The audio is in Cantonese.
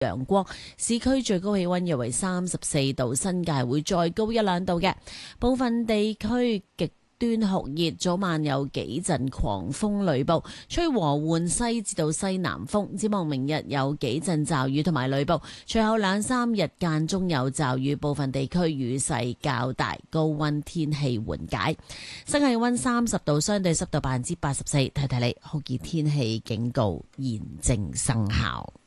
陽光，市區最高氣溫約為34度，新界會再高1-2度嘅。部分地區極端酷熱，早晚有幾陣狂風雷暴，吹和緩西至到西南風。展望明日有幾陣驟雨同埋雷暴，隨後2-3日間中有驟雨，部分地區雨勢較大，高溫天氣緩解。室氣溫30度，相對濕度84%。提提你，酷熱天氣警告現正生效。